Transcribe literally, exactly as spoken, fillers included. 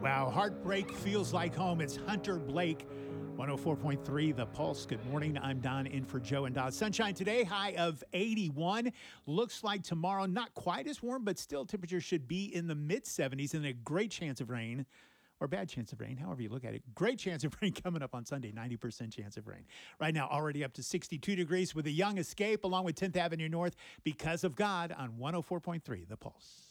Wow, heartbreak feels like home. It's Hunter Blake, one oh four point three The Pulse. Good morning. I'm Don in for Joe and Dot. Sunshine today, high of eighty-one. Looks like tomorrow, not quite as warm, but still temperature should be in the mid seventies and a great chance of rain. Or bad chance of rain, however you look at it. Great chance of rain coming up on Sunday, ninety percent chance of rain. Right now, already up to sixty-two degrees with a Young Escape along with tenth Avenue North, Because of God on one oh four point three The Pulse.